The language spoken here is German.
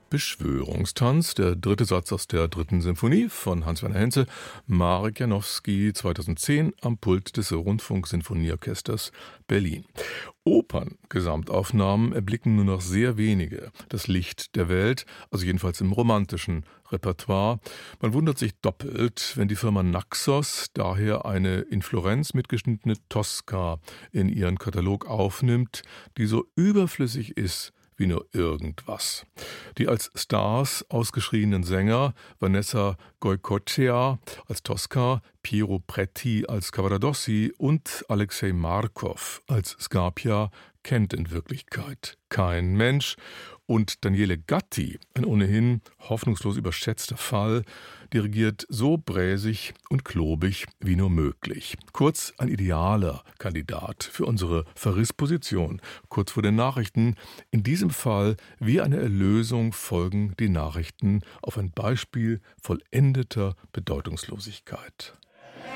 Beschwörungstanz, der dritte Satz aus der dritten Symphonie von Hans-Werner Henze, Marek Janowski, 2010 am Pult des Rundfunksinfonieorchesters Berlin. Opern-Gesamtaufnahmen erblicken nur noch sehr wenige das Licht der Welt, also jedenfalls im romantischen Repertoire. Man wundert sich doppelt, wenn die Firma Naxos daher eine in Florenz mitgeschnittene Tosca in ihren Katalog aufnimmt, die so überflüssig ist wie nur irgendwas. Die als Stars ausgeschriebenen Sänger Vanessa Goicoechea als Tosca, Piero Pretti als Cavaradossi und Alexei Markov als Scarpia kennt in Wirklichkeit kein Mensch. Und Daniele Gatti, ein ohnehin hoffnungslos überschätzter Fall, dirigiert so bräsig und klobig wie nur möglich. Kurz ein idealer Kandidat für unsere Verrissposition. Kurz vor den Nachrichten. In diesem Fall wie eine Erlösung folgen die Nachrichten auf ein Beispiel vollendeter Bedeutungslosigkeit.